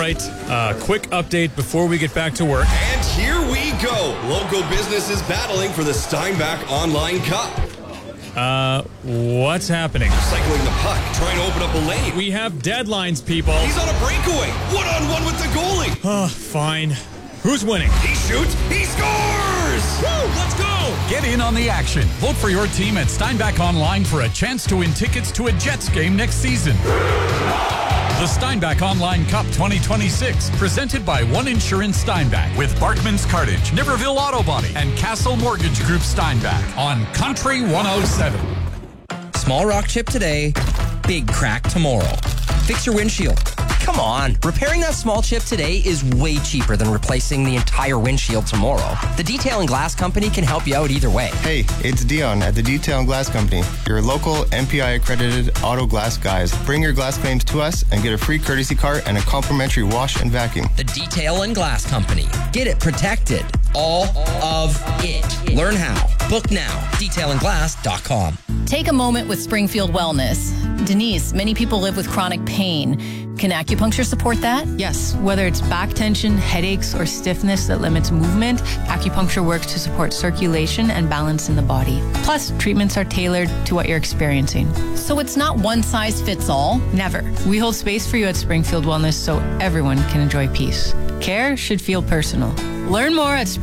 right, quick update before we get back to work. And here we go. Local businesses battling for the Steinbach Online Cup. What's happening? Cycling the puck, trying to open up a lane. We have deadlines, people. He's on a breakaway. One-on-one with the goalie. Oh, fine. Who's winning? He shoots. He scores! Woo! Let's go! Get in on the action. Vote for your team at Steinbach Online for a chance to win tickets to a Jets game next season. The Steinbach Online Cup 2026, presented by One Insurance Steinbach with Barkman's Cartage, Niverville Auto Body, and Castle Mortgage Group Steinbach on Country 107. Small rock chip today, big crack tomorrow. Fix your windshield. Come on, repairing that small chip today is way cheaper than replacing the entire windshield tomorrow. The Detail and Glass Company can help you out either way. Hey, it's Dion at the Detail and Glass Company, your local MPI accredited auto glass guys. Bring your glass claims to us and get a free courtesy car and a complimentary wash and vacuum. The Detail and Glass Company. Get it protected. All of it. Learn how. Book now. detailandglass.com. Take a moment with Springfield Wellness. Denise, many people live with chronic pain. Can acupuncture support that? Yes, whether it's back tension, headaches, or stiffness that limits movement, acupuncture works to support circulation and balance in the body. Plus, treatments are tailored to what you're experiencing. So it's not one size fits all? Never. We hold space for you at Springfield Wellness so everyone can enjoy peace. Care should feel personal. Learn more at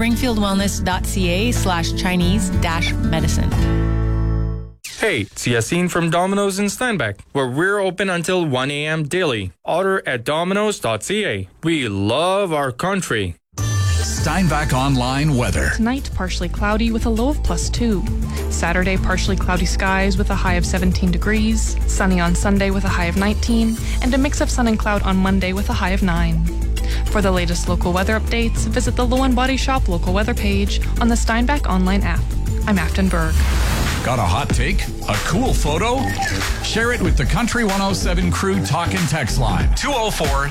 springfieldwellness.ca/Chinese-medicine. Hey, it's Yassine from Domino's in Steinbach, where we're open until 1 a.m. daily. Order at domino's.ca. We love our country. Steinbach Online weather. Tonight, partially cloudy with a low of +2. Saturday, partially cloudy skies with a high of 17 degrees. Sunny on Sunday with a high of 19. And a mix of sun and cloud on Monday with a high of 9. For the latest local weather updates, visit the Low and Body Shop local weather page on the Steinbach Online app. I'm Afton Berg. Got a hot take? A cool photo? Share it with the Country 107 Crew Talk and Text line. 204